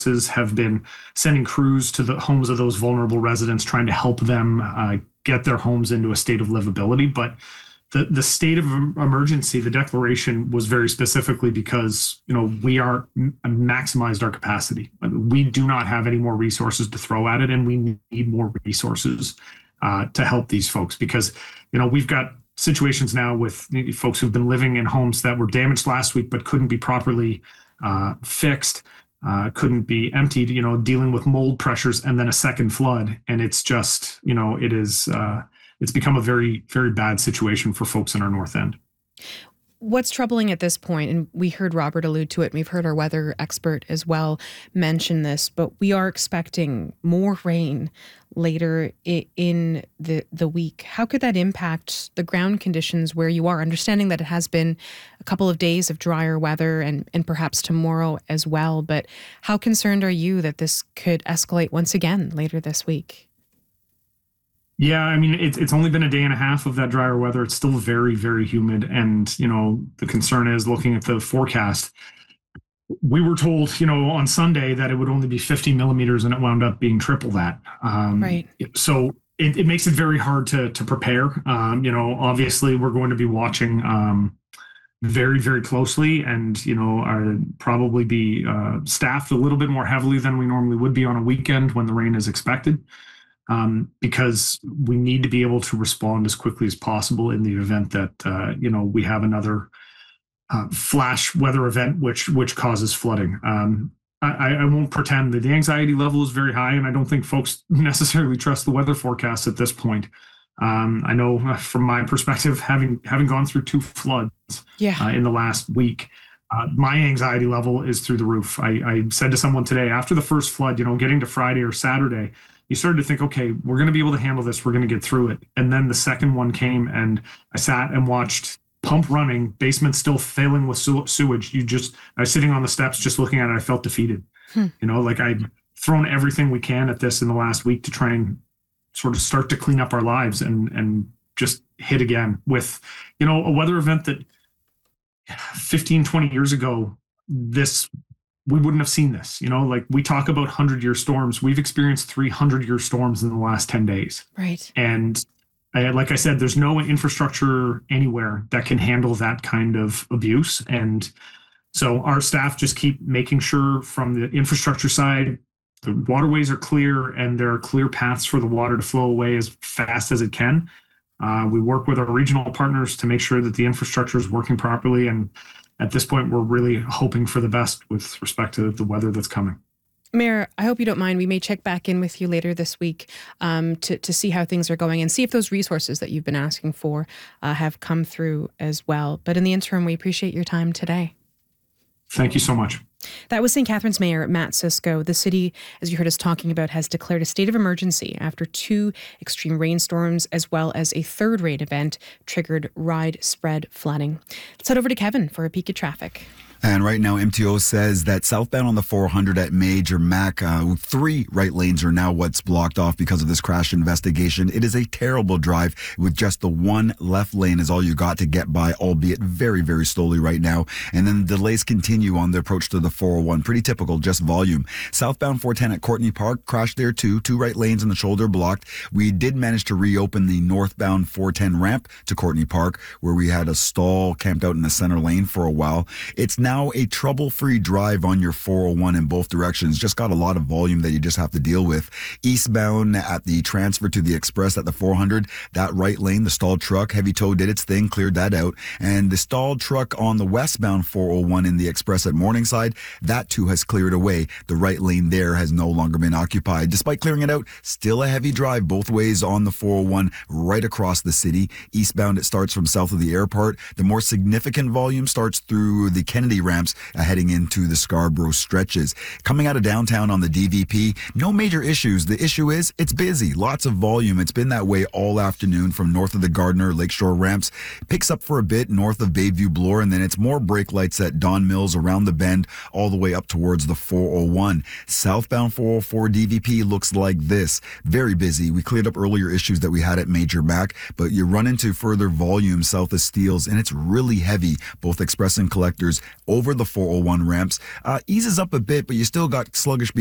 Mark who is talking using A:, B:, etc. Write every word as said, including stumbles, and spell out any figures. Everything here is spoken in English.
A: have been sending crews to the homes of those vulnerable residents, trying to help them uh, get their homes into a state of livability. But the, the state of emergency, the declaration was very specifically because, you know, we are maximized our capacity. We do not have any more resources to throw at it, and we need more resources uh, to help these folks because, you know, we've got situations now with folks who've been living in homes that were damaged last week but couldn't be properly uh, fixed, uh, couldn't be emptied, you know, dealing with mold pressures and then a second flood. And it's just, you know, it is, uh, it's become a very, very bad situation for folks in our North End.
B: What's troubling at this point, and we heard Robert allude to it, and we've heard our weather expert as well mention this, but we are expecting more rain later in the the week. How could that impact the ground conditions where you are, understanding that it has been a couple of days of drier weather and, and perhaps tomorrow as well, but how concerned are you that this could escalate once again later this week?
A: Yeah, I mean, it's it's only been a day and a half of that drier weather. It's still very, very humid. And, you know, the concern is looking at the forecast. We were told, you know, on Sunday that it would only be fifty millimeters and it wound up being triple that. Um,
B: right.
A: So it, it makes it very hard to to prepare. Um, you know, obviously we're going to be watching um, very, very closely and, you know, are probably be uh, staffed a little bit more heavily than we normally would be on a weekend when the rain is expected. Um, because we need to be able to respond as quickly as possible in the event that, uh, you know, we have another uh, flash weather event which which causes flooding. Um, I, I won't pretend that the anxiety level is very high, and I don't think folks necessarily trust the weather forecast at this point. Um, I know uh, from my perspective, having having gone through two floods
B: yeah.
A: uh, in the last week, uh, my anxiety level is through the roof. I, I said to someone today, after the first flood, you know, getting to Friday or Saturday, you started to think, okay, we're going to be able to handle this. We're going to get through it. And then the second one came and I sat and watched pump running, basement still failing with sew- sewage. You just, I was sitting on the steps just looking at it. I felt defeated. Hmm. You know, like I'd thrown everything we can at this in the last week to try and sort of start to clean up our lives and, and just hit again with, you know, a weather event that fifteen, twenty years ago, this we wouldn't have seen this, you know, like we talk about hundred year storms. We've experienced three hundred year storms in the last ten days.
B: Right.
A: And I, like I said, there's no infrastructure anywhere that can handle that kind of abuse. And so our staff just keep making sure from the infrastructure side, the waterways are clear and there are clear paths for the water to flow away as fast as it can. Uh, we work with our regional partners to make sure that the infrastructure is working properly. And at this point, we're really hoping for the best with respect to the weather that's coming.
B: Mayor, I hope you don't mind. We may check back in with you later this week um, to, to see how things are going and see if those resources that you've been asking for uh, have come through as well. But in the interim, we appreciate your time today.
A: Thank you so much.
B: That was Saint Catharines Mayor Matt Cisco. The city, as you heard us talking about, has declared a state of emergency after two extreme rainstorms, as well as a third rain event triggered widespread flooding. Let's head over to Kevin for a peek at traffic.
C: And right now, M T O says that southbound on the four hundred at Major Mac, uh, three right lanes are now what's blocked off because of this crash investigation. It is a terrible drive with just the one left lane is all you got to get by, albeit very, very slowly right now. And then the delays continue on the approach to the four oh one. Pretty typical, just volume. Southbound four ten at Courtney Park, crashed there too. Two right lanes and the shoulder blocked. We did manage to reopen the northbound four ten ramp to Courtney Park, where we had a stall camped out in the center lane for a while. It's now Now a trouble-free drive on your four oh one in both directions. Just got a lot of volume that you just have to deal with. Eastbound at the transfer to the express at the four hundred, that right lane, the stalled truck, heavy tow did its thing, cleared that out. And the stalled truck on the westbound four oh one in the express at Morningside, that too has cleared away. The right lane there has no longer been occupied. Despite clearing it out, still a heavy drive both ways on the four oh one right across the city. Eastbound, it starts from south of the airport. The more significant volume starts through the Kennedy ramps uh, heading into the Scarborough stretches. Coming out of downtown on the D V P, no major issues. The issue is it's busy, lots of volume. It's been that way all afternoon from north of the Gardner Lakeshore ramps. Picks up for a bit north of Bayview Bloor, and then it's more brake lights at Don Mills around the bend all the way up towards the four oh one. Southbound four oh four D V P looks like this. Very busy. We cleared up earlier issues that we had at Major Mac, but you run into further volume south of Steeles, and it's really heavy, both express and collectors over the four oh one ramps uh, eases up a bit, but you still got sluggish